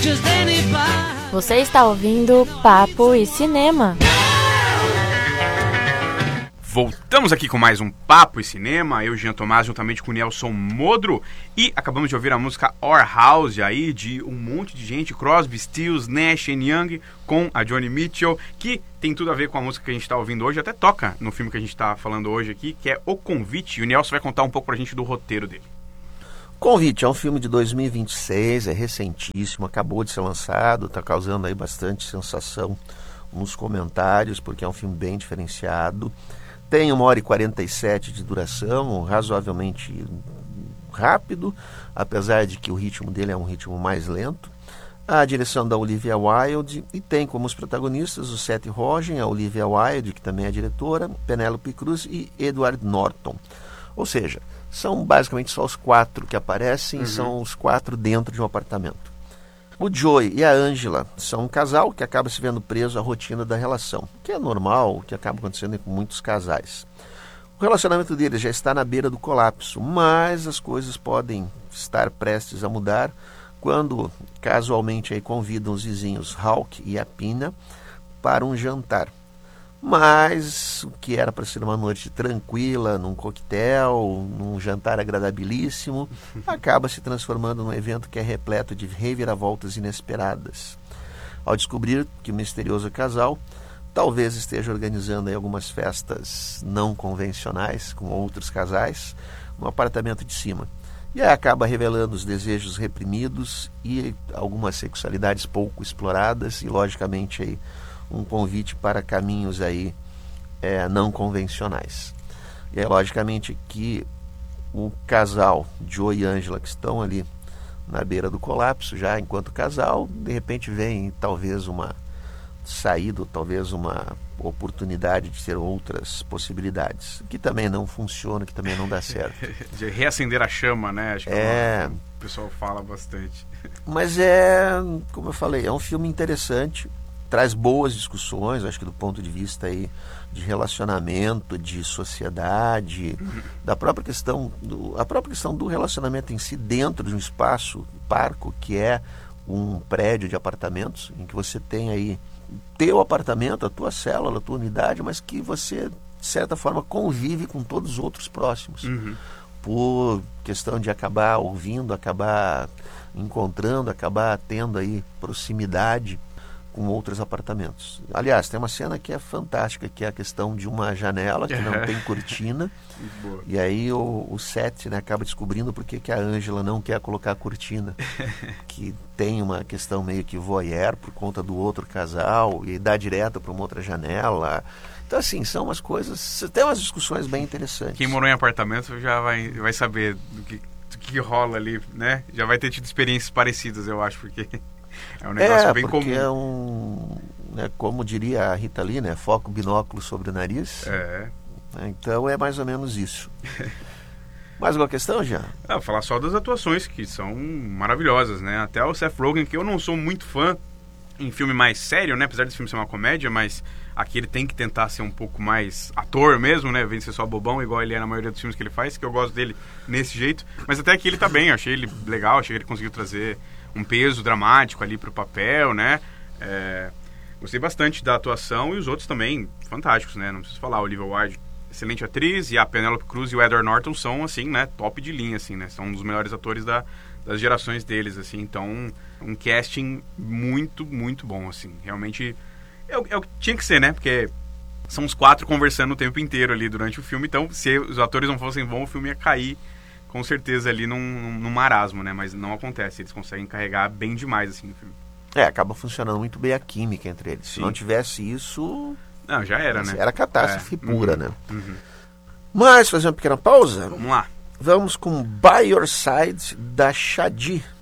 Você está ouvindo Papo e Cinema. Voltamos aqui com mais um Papo e Cinema, eu, Jean Tomás, juntamente com o Nelson Modro, e acabamos de ouvir a música Our House aí, de um monte de gente, Crosby, Stills, Nash & Young, com a Joni Mitchell, que tem tudo a ver com a música que a gente está ouvindo hoje, até toca no filme que a gente está falando hoje aqui, que é O Convite, e o Nelson vai contar um pouco pra gente do roteiro dele. O Convite é um filme de 2026, é recentíssimo, acabou de ser lançado, está causando aí bastante sensação nos comentários, porque é um filme bem diferenciado. Tem 1h47 de duração, razoavelmente rápido, apesar de que o ritmo dele é um ritmo mais lento. A direção da Olivia Wilde, e tem como os protagonistas o Seth Rogen, a Olivia Wilde, que também é diretora, Penélope Cruz e Edward Norton. Ou seja, são basicamente só os 4 que aparecem, são os 4 dentro de um apartamento. O Joey e a Angela são um casal que acaba se vendo preso à rotina da relação, que é normal, que acaba acontecendo com muitos casais. O relacionamento deles já está na beira do colapso, mas as coisas podem estar prestes a mudar quando casualmente aí convidam os vizinhos Hawk e a Pina para um jantar. Mas o que era para ser uma noite tranquila, num coquetel, num jantar agradabilíssimo, acaba se transformando num evento que é repleto de reviravoltas inesperadas. Ao descobrir que o misterioso casal talvez esteja organizando aí algumas festas não convencionais com outros casais no apartamento de cima. E aí acaba revelando os desejos reprimidos e algumas sexualidades pouco exploradas e, logicamente, aí um convite para caminhos aí não convencionais. E é logicamente que o casal, Joe e Angela, que estão ali na beira do colapso, já enquanto casal, de repente vem talvez uma saída, talvez uma oportunidade de ter outras possibilidades, que também não funciona, que também não dá certo. De reacender a chama, né? Acho que o pessoal fala bastante. Mas como eu falei, é um filme interessante, traz boas discussões, acho que do ponto de vista aí de relacionamento, de sociedade, da própria questão a própria questão do relacionamento em si dentro de um espaço parco, que é um prédio de apartamentos, em que você tem aí teu apartamento, a tua célula, a tua unidade, mas que você, de certa forma, convive com todos os outros próximos. Por questão de acabar ouvindo, acabar encontrando, acabar tendo aí proximidade com outros apartamentos. Aliás, tem uma cena que é fantástica, que é a questão de uma janela que não tem cortina. E aí o Seth, né, acaba descobrindo por que a Angela não quer colocar a cortina. Que tem uma questão meio que voyeur por conta do outro casal e dá direto para uma outra janela. Então, assim, são umas coisas... Tem umas discussões bem interessantes. Quem morou em apartamento já vai saber do que rola ali, né? Já vai ter tido experiências parecidas, eu acho, porque... É um negócio bem comum. É como diria a Rita Lee, né? Foca o binóculo sobre o nariz. Então é mais ou menos isso. Mais alguma questão, já? Falar só das atuações, que são maravilhosas, né? Até o Seth Rogen, que eu não sou muito fã em filme mais sério, né? Apesar desse filme ser uma comédia, mas aqui ele tem que tentar ser um pouco mais ator mesmo, né? Vem ser só bobão, igual ele é na maioria dos filmes que ele faz, que eu gosto dele nesse jeito. Mas até aqui ele tá bem, eu achei ele legal, achei que ele conseguiu trazer um peso dramático ali pro papel, né? Gostei bastante da atuação, e os outros também fantásticos, né? Não preciso falar, a Olivia Wilde, excelente atriz, e a Penélope Cruz e o Edward Norton são, assim, né? Top de linha, assim, né? São um dos melhores atores das gerações deles, assim. Então, um casting muito, muito bom, assim. Realmente, é o que tinha que ser, né? Porque são os 4 conversando o tempo inteiro ali durante o filme, então, se os atores não fossem bons, o filme ia cair com certeza ali num marasmo, né? Mas não acontece, eles conseguem carregar bem demais, assim, no filme. Acaba funcionando muito bem a química entre eles. Sim. Se não tivesse isso... Não, já era, né? Era catástrofe pura, né? Mas, fazer uma pequena pausa? Vamos lá. Vamos com By Your Side, da Shadi,